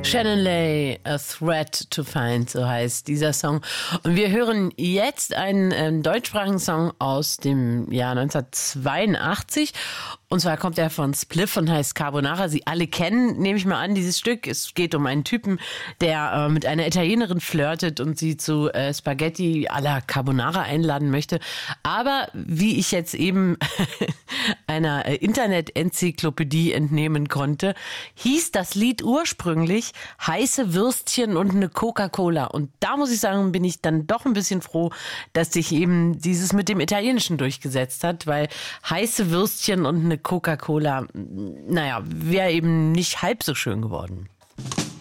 Shannon Lay, A Threat to Find, so heißt dieser Song. Und wir hören jetzt einen deutschsprachigen Song aus dem Jahr 1982. Und zwar kommt er von Spliff und heißt Carbonara. Sie alle kennen, nehme ich mal an, dieses Stück. Es geht um einen Typen, der mit einer Italienerin flirtet und sie zu Spaghetti alla Carbonara einladen möchte. Aber wie ich jetzt eben einer Internet-Enzyklopädie entnehmen konnte, hieß das Lied ursprünglich heiße Würstchen und eine Coca-Cola. Und da muss ich sagen, bin ich dann doch ein bisschen froh, dass sich eben dieses mit dem Italienischen durchgesetzt hat, weil heiße Würstchen und eine Coca-Cola, naja, wäre eben nicht halb so schön geworden.